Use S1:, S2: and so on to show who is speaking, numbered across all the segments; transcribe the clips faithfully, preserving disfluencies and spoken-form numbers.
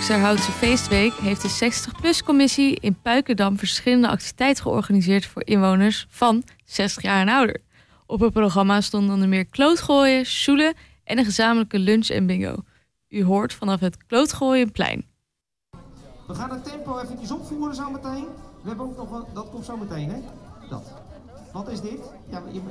S1: Oosterhoutse feestweek heeft de zestig-plus-commissie in Puikendam verschillende activiteiten georganiseerd voor inwoners van zestig jaar en ouder. Op het programma stonden onder meer klootgooien, sjoelen en een gezamenlijke lunch en bingo. U hoort vanaf het Klootgooienplein.
S2: We gaan het tempo eventjes opvoeren zo meteen. We hebben ook nog, dat komt zo meteen, hè? Dat. Wat is dit? Ja, je...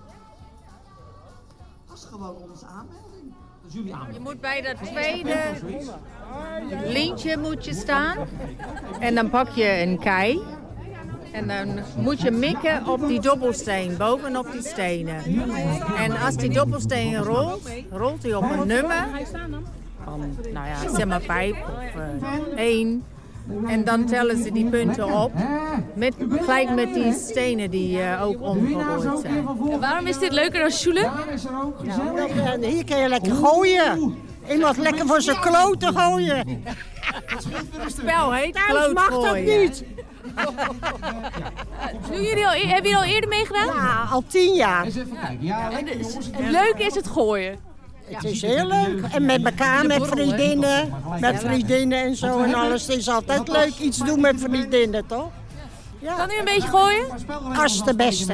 S2: Dat is gewoon onze aanmelding. Dat is jullie aanmelding.
S3: Je moet bij dat tweede lintje moet je staan. En dan pak je een kei. En dan moet je mikken op die dobbelsteen, bovenop die stenen. En als die dobbelsteen rolt, rolt hij op een nummer. Van, nou ja, zeg maar vijf of uh, één. En dan tellen ze die punten op, met, gelijk met die stenen die uh, ook omgegooid zijn.
S1: En waarom is dit leuker dan sjoelen?
S4: Ja, hier kun je lekker gooien. Iemand lekker voor zijn kloten gooien.
S3: Het spel heet
S4: Thuis mag dat niet.
S1: Doen jullie al, hebben jullie al eerder meegedaan?
S4: Ja, al tien jaar.
S1: Ja, en de, het leuke is het gooien.
S4: Het is heel leuk. En met elkaar, met vriendinnen. Met vriendinnen en zo en alles. Het is altijd leuk iets doen met vriendinnen, toch?
S1: Ja. Kan u een beetje gooien?
S4: Als de beste.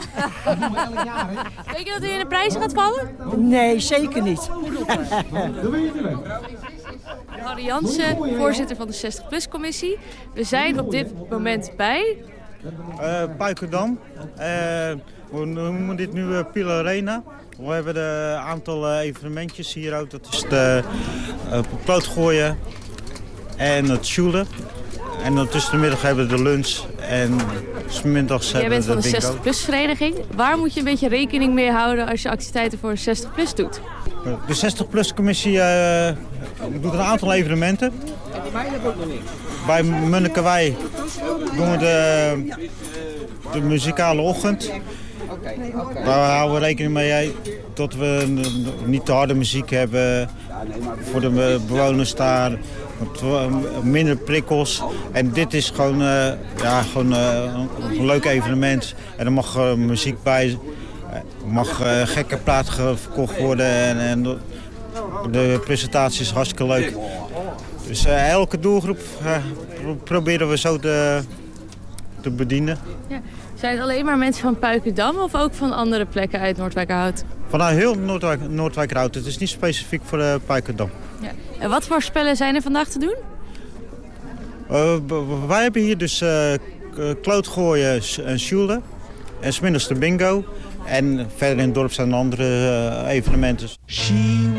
S1: Weet je dat u in de prijzen gaat vallen?
S4: Nee, zeker niet.
S1: Harry Jansen, voorzitter van de zestig-plus-commissie. We zijn op dit moment bij...
S5: Uh, Puikendam. Uh, we noemen dit nu uh, Pil Arena. We hebben een aantal uh, evenementjes hier ook. Dat is het uh, klootgooien en het sjoelen. En dan tussen de middag hebben we de lunch en 's middags hebben we de bingo. Jij bent van de
S1: zestig-plus-vereniging. Waar moet je een beetje rekening mee houden als je activiteiten voor zestig-plus doet?
S5: De zestig-plus-commissie uh, doet een aantal evenementen. Bij Munnikewei doen we de, de muzikale ochtend. Daar houden we rekening mee dat we niet te harde muziek hebben voor de bewoners daar. Minder prikkels. En dit is gewoon, uh, ja, gewoon uh, een leuk evenement. En er mag uh, muziek bij. Er mag uh, gekke plaat verkocht worden. En, en de, de presentatie is hartstikke leuk. Dus uh, elke doelgroep uh, proberen we zo te, te bedienen.
S1: Ja. Zijn het alleen maar mensen van Puikendam of ook van andere plekken uit Noordwijkerhout?
S5: Vanuit heel Noordwijk, Noordwijkerhout. Het is niet specifiek voor uh, Puikendam.
S1: Ja. En wat voor spellen zijn er vandaag te doen?
S5: Uh, wij hebben hier dus uh, klootgooien en sjoelen. En 's middags de bingo. En verder in het dorp zijn er andere uh, evenementen.